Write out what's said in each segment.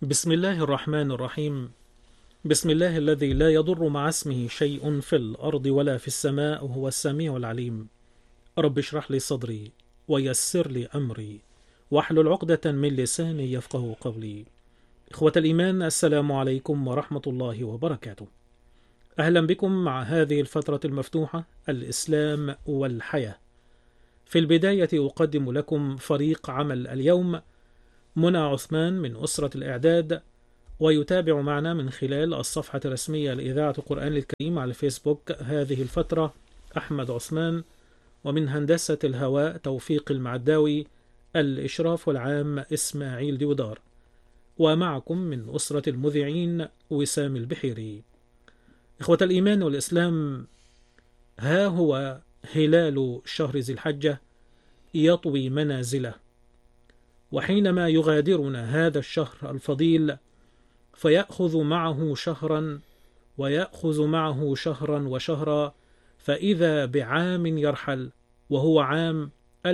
بسم الله الرحمن الرحيم. بسم الله الذي لا يضر مع اسمه شيء في الأرض ولا في السماء وهو السميع العليم. رب اشرح لي صدري ويسر لي أمري واحلل عقدة من لساني يفقه قولي. إخوة الإيمان، السلام عليكم ورحمة الله وبركاته. أهلا بكم مع هذه الفترة المفتوحة، الإسلام والحياة. في البداية أقدم لكم فريق عمل اليوم: منى عثمان من أسرة الإعداد، ويتابع معنا من خلال الصفحة الرسمية لإذاعة القرآن الكريم على الفيسبوك هذه الفترة أحمد عثمان، ومن هندسة الهواء توفيق المعداوي، الإشراف العام إسماعيل ديودار، ومعكم من أسرة المذيعين وسام البحيري. إخوة الإيمان والإسلام، ها هو هلال شهر ذي الحجة يطوي منازله، وحينما يغادرنا هذا الشهر الفضيل فيأخذ معه شهرا ويأخذ معه شهرا وشهرا، فإذا بعام يرحل، وهو عام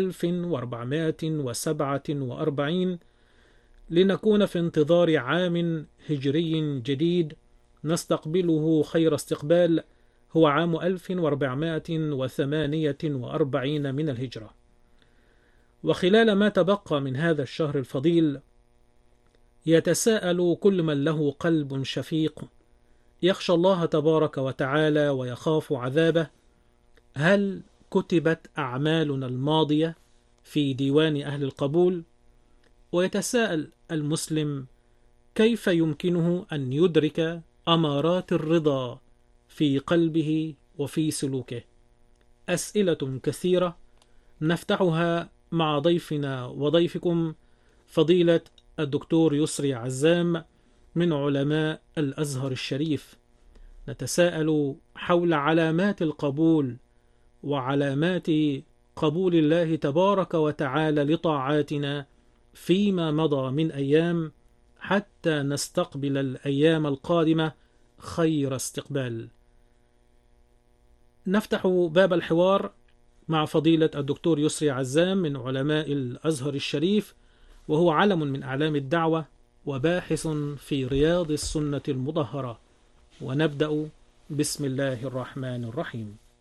1447، لنكون في انتظار عام هجري جديد نستقبله خير استقبال، هو عام 1448 من الهجرة. وخلال ما تبقى من هذا الشهر الفضيل يتساءل كل من له قلب شفيق يخشى الله تبارك وتعالى ويخاف عذابه: هل كتبت أعمالنا الماضية في ديوان أهل القبول؟ ويتساءل المسلم: كيف يمكنه أن يدرك أمارات الرضا في قلبه وفي سلوكه؟ أسئلة كثيرة نفتحها مع ضيفنا وضيفكم فضيلة الدكتور يسري عزام من علماء الأزهر الشريف. نتساءل حول علامات القبول وعلامات قبول الله تبارك وتعالى لطاعاتنا فيما مضى من أيام، حتى نستقبل الأيام القادمة خير استقبال. نفتح باب الحوار مع فضيلة الدكتور يسري عزام من علماء الأزهر الشريف، وهو علم من أعلام الدعوة وباحث في رياض السنة المطهرة. ونبدأ بسم الله الرحمن الرحيم.